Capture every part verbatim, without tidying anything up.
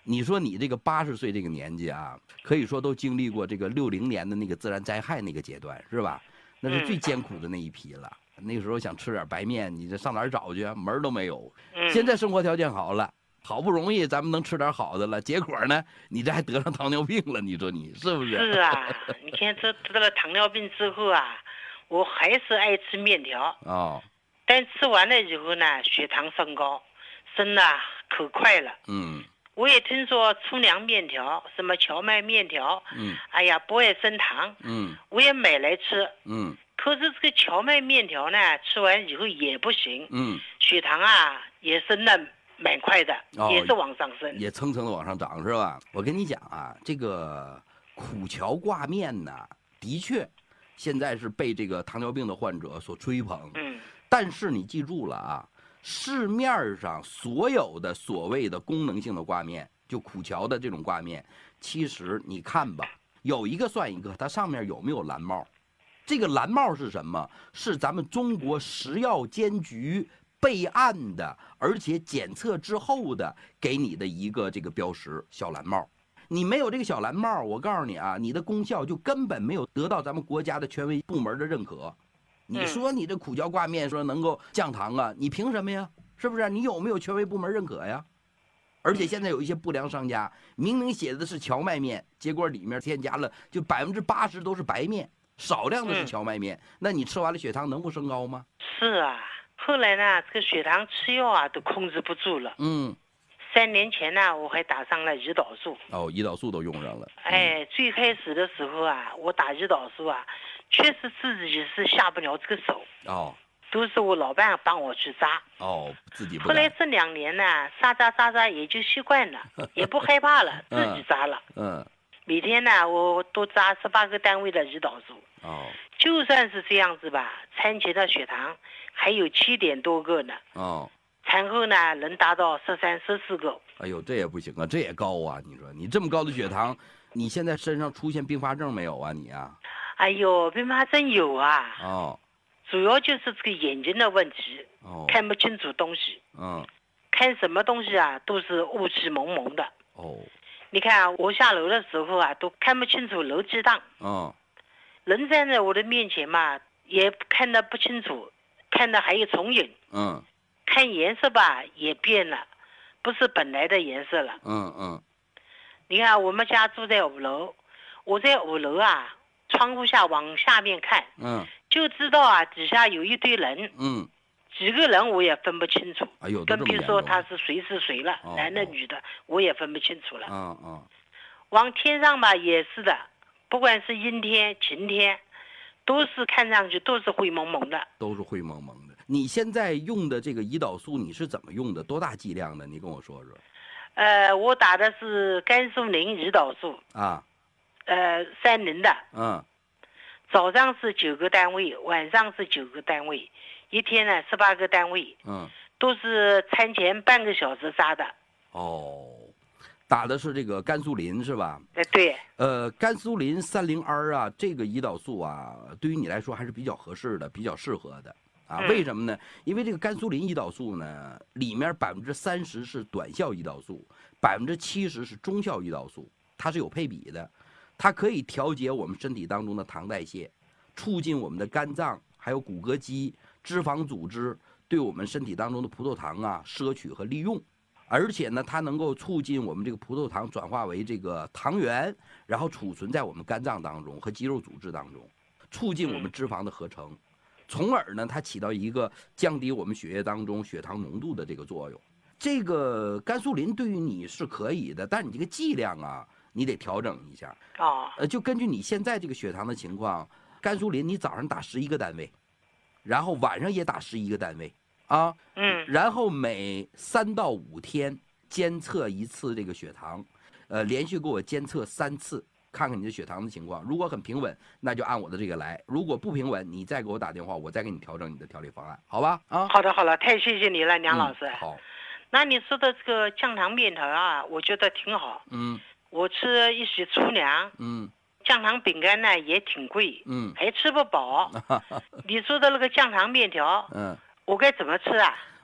你说你这个八十岁这个年纪啊，可以说都经历过这个六零年的那个自然灾害那个阶段，是吧？那是最艰苦的那一批了。嗯、那个时候想吃点白面，你这上哪儿找去？门儿都没有。现在生活条件好了，好不容易咱们能吃点好的了，结果呢，你这还得上糖尿病了，你说你是不是？ 是啊，你看这得了糖尿病之后啊，我还是爱吃面条。 哦。 但吃完了以后呢，血糖升高，升的可快了。 嗯。 我也听说粗粮面条，什么荞麦面条， 嗯， 哎呀，不爱升糖。 嗯， 我也买来吃。 嗯。 可是这个荞麦面条呢，吃完以后也不行。 嗯。 血糖啊也升的蛮快的，哦、也是往上升， 也蹭蹭的往上涨，是吧？我跟你讲啊，这个苦荞挂面呢，的确，现在是被这个糖尿病的患者所追捧。 嗯。 但是你记住了啊，市面上所有的所谓的功能性的挂面，就苦荞的这种挂面，其实你看吧，有一个算一个，它上面有没有蓝帽？这个蓝帽是什么？是咱们中国食药监局备案的，而且检测之后的给你的一个这个标识，小蓝帽。你没有这个小蓝帽，我告诉你啊，你的功效就根本没有得到咱们国家的权威部门的认可。你说你这苦荞挂面说能够降糖啊，你凭什么呀？是不是？你有没有权威部门认可呀？而且现在有一些不良商家，明明写的是荞麦面，结果里面添加了就百分之八十都是白面，少量的是荞麦面，那你吃完了血糖能不升高吗？ 是啊，后来呢，这个血糖吃药啊都控制不住了。 嗯。 三年前呢，我还打上了胰岛素。 哦，胰岛素都用上了。 嗯、哎，最开始的时候啊，我打胰岛素啊，确实自己是下不了这个手。 哦。 都是我老伴帮我去扎。 哦，自己不。 后来这两年呢，扎扎扎扎也就习惯了，也不害怕了，自己扎了。 嗯。 每天呢，我都扎十八个单位的胰岛素。 哦。 就算是这样子吧，餐前的血糖还有七点多个呢。 哦。 产后呢，能达到十三、十四个。 哎呦，这也不行啊，这也高啊！你说你这么高的血糖，你现在身上出现并发症没有啊？你啊？ 哎呦，并发症有啊。 哦。 主要就是这个眼睛的问题。 哦。 看不清楚东西。 嗯。 看什么东西啊，都是雾气蒙蒙的。 哦。 你看啊，我下楼的时候啊，都看不清楚楼梯档。 嗯。 人站在我的面前嘛，也看得不清楚，看得还有重影。 嗯。 看颜色吧，也变了，不是本来的颜色了。 嗯嗯。 你看我们家住在五楼，我在五楼啊，窗户下往下面看， 嗯， 就知道啊底下有一堆人。 嗯。 几个人我也分不清楚。 哎呦， 更别说他是谁是谁了， 哦、 男的女的我也分不清楚了。 嗯嗯。 往天上吧也是的，不管是阴天晴天，都是看上去都是灰蒙蒙的。 都是灰蒙蒙的。你现在用的这个胰岛素你是怎么用的？多大剂量的？你跟我说说。 呃，我打的是甘肃宁胰岛素啊， 呃，三零的。 嗯。 早上是九个单位，晚上是九个单位，一天呢十八个单位。 嗯。 都是餐前半个小时扎的。 哦，打的是这个甘肃林是吧？ 哎，对。 呃，甘肃林三零 R 啊，这个胰岛素啊，对于你来说还是比较合适的，比较适合的。啊，为什么呢？因为这个甘肃林胰岛素呢，里面百分之三十是短效胰岛素，百分之七十是中效胰岛素，它是有配比的，它可以调节我们身体当中的糖代谢，促进我们的肝脏还有骨骼肌、脂肪组织对我们身体当中的葡萄糖啊摄取和利用，而且呢，它能够促进我们这个葡萄糖转化为这个糖原，然后储存在我们肝脏当中和肌肉组织当中，促进我们脂肪的合成。从而呢，它起到一个降低我们血液当中血糖浓度的这个作用。这个甘肃林对于你是可以的，但你这个剂量啊，你得调整一下。 哦。 呃，就根据你现在这个血糖的情况，甘肃林你早上打十一个单位，然后晚上也打十一个单位啊。 嗯。 然后每三到五天监测一次这个血糖，呃，连续给我监测三次。看看你的血糖的情况，如果很平稳，那就按我的这个来；如果不平稳，你再给我打电话，我再给你调整你的调理方案，好吧？啊， 好的好了，太谢谢你了，梁老师。 嗯、好。 那你说的这个降糖面条啊，我觉得挺好。 嗯。 我吃一些粗粮。 嗯。 降糖饼干呢也挺贵。 嗯。 还吃不饱。你说的那个降糖面条， 嗯， 我该怎么吃啊？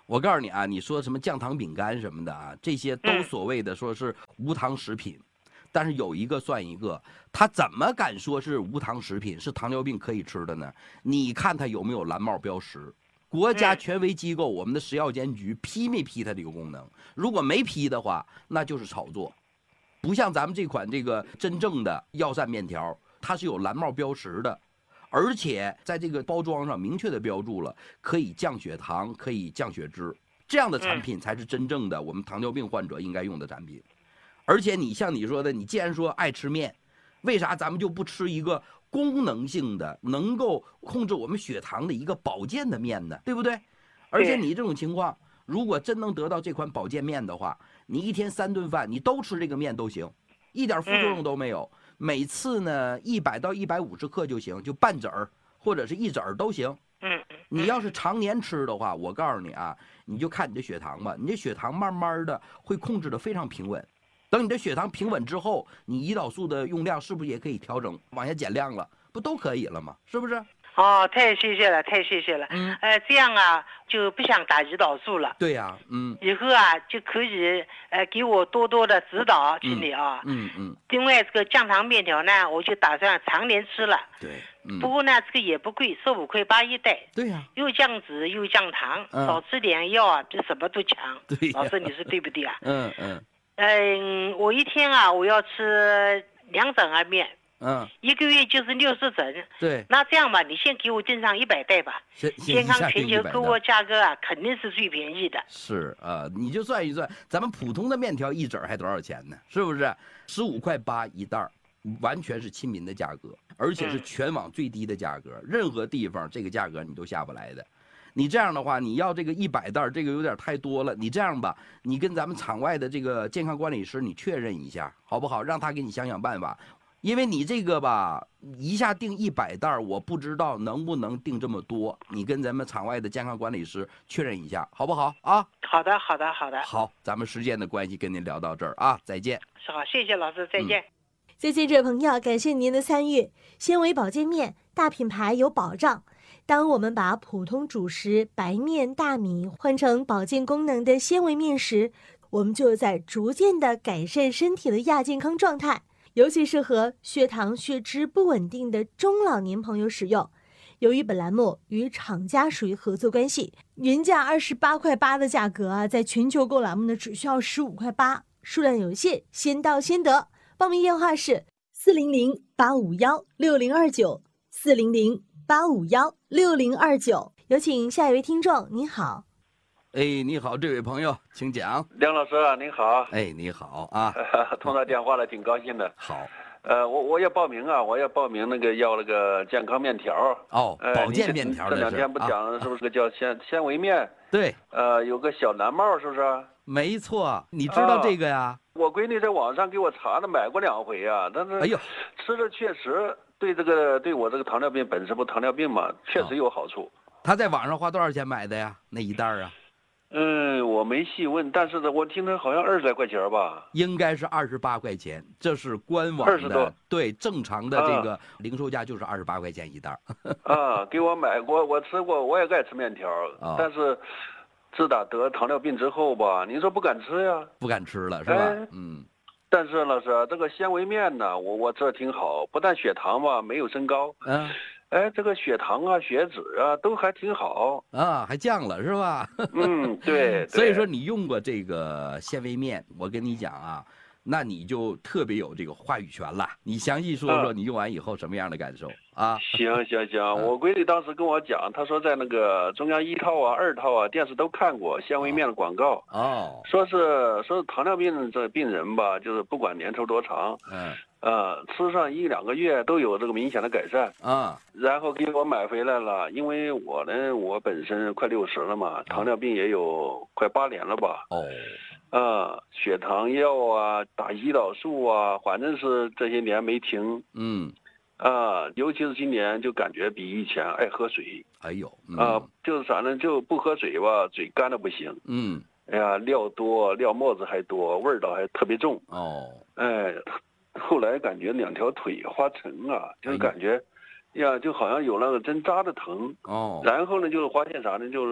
我告诉你啊，你说什么降糖饼干什么的啊，这些都嗯所谓的说是无糖食品，但是有一个算一个，他怎么敢说是无糖食品，是糖尿病可以吃的呢？你看他有没有蓝帽标识？国家嗯权威机构，我们的食药监局批没批它这个功能？如果没批的话，那就是炒作。不像咱们这款这个真正的药膳面条，它是有蓝帽标识的，而且在这个包装上明确的标注了可以降血糖，可以降血脂，这样的产品才是真正的我们糖尿病患者应该用的产品。而且你像你说的，你既然说爱吃面，为啥咱们就不吃一个功能性的能够控制我们血糖的一个保健的面呢？对不对？而且你这种情况，如果真能得到这款保健面的话，你一天三顿饭你都吃这个面都行，一点副作用都没有。每次呢一百到一百五十克就行，就半子儿或者是一子儿都行。 嗯， 你要是常年吃的话，我告诉你啊，你就看你的血糖吧，你这血糖慢慢的会控制的非常平稳。等你的血糖平稳之后，你胰岛素的用量是不是也可以调整往下减量了？不都可以了吗？是不是？ 哦，太谢谢了，太谢谢了。 嗯， 呃，这样啊，就不想打胰岛素了。 对呀、啊，嗯， 以后啊，就可以呃给我多多的指导，请你啊。 嗯嗯。 另外，这个降糖面条呢，我就打算常年吃了。 对，嗯。 不过呢，这个也不贵，十五块八一袋。 对呀、啊。 又降脂又降糖， 嗯、 少吃点药啊，比什么都强。 对、 老师，你说对不对啊？ 嗯嗯。 嗯，我一天啊，我要吃两整啊面。 嗯， 一个月就是六十整。 对， 那这样吧，你先给我订上一百袋吧。健康全球购物价格啊，肯定是最便宜的。 是啊、呃，你就算一算，咱们普通的面条一整还多少钱呢？是不是？十五块八一袋，完全是亲民的价格，而且是全网最低的价格，嗯、任何地方这个价格你都下不来的。你这样的话，你要这个一百袋，这个有点太多了。你这样吧，你跟咱们场外的这个健康管理师你确认一下，好不好？让他给你想想办法。因为你这个吧，一下订一百袋，我不知道能不能订这么多。你跟咱们场外的健康管理师确认一下，好不好啊？ 好的，好的，好的。 好，咱们时间的关系，跟您聊到这儿啊，再见。 是好，谢谢老师，再见。 嗯、 再见，这位朋友，感谢您的参与。纤维保健面，大品牌有保障。当我们把普通主食白面、大米换成保健功能的纤维面时，我们就在逐渐的改善身体的亚健康状态。尤其适合血糖、血脂不稳定的中老年朋友使用。由于本栏目与厂家属于合作关系，原价二十八块八的价格啊，在全球购栏目呢只需要十五块八，数量有限，先到先得。报名电话是四零零八五幺六零二九，四零零八五幺六零二九。有请下一位听众，您好。 哎，你好，这位朋友，请讲。 梁老师啊，您好。 哎，你好啊， 通到电话了，挺高兴的。 好， 呃，我我要报名啊，我要报名那个要那个健康面条。 哦， 呃、 保健面条的这两天不讲是不是个叫纤纤维面？ 对， 呃，有个小蓝帽，是不是？ 没错，你知道这个呀？ 啊、我闺女在网上给我查了，买过两回啊，但是哎呦， 吃的确实对这个对我这个糖尿病本身不糖尿病嘛，确实有好处。 他、哦、在网上花多少钱买的呀？那一袋啊？ 嗯，我没细问，但是呢，我听他好像二十来块钱吧， 应该是二十八块钱，这是官网的，对，正常的这个零售价就是二十八块钱一袋。 啊，给我买过，我吃过，我也爱吃面条，哦、但是自打得糖尿病之后吧，您说不敢吃呀？ 不敢吃了是吧？哎、嗯。 但是老师，这个纤维面呢，我我这挺好，不但血糖吧没有升高， 嗯。 哎，这个血糖啊、血脂啊都还挺好啊，还降了是吧？ 嗯，对。 所以说你用过这个纤维面，我跟你讲啊，那你就特别有这个话语权了。你详细说说你用完以后什么样的感受啊？ 行行行，我闺女当时跟我讲，她说在那个中央一套啊、二套啊电视都看过纤维面的广告。 哦。说是说是糖尿病这病人吧，就是不管年头多长， 嗯。 呃，吃上一两个月都有这个明显的改善啊， 然后给我买回来了。因为我呢，我本身快六十了嘛，糖尿病也有快八年了吧。 哦， 啊，血糖药啊，打胰岛素啊，反正是这些年没停。 嗯， 啊，尤其是今年就感觉比以前爱喝水。 哎呦，嗯、 啊，就是反正就不喝水吧，嘴干的不行。 嗯， 哎呀，料多，料沫子还多，味道还特别重。 哦， 哎。后来感觉两条腿发沉啊，就是感觉，呀，就好像有那个针扎的疼。 哦。 然后呢，就是发现啥呢？就是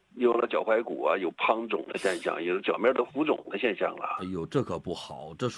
有了脚踝骨啊有胖肿的现象，有脚面都浮肿的现象了。 哎呦，这可不好，这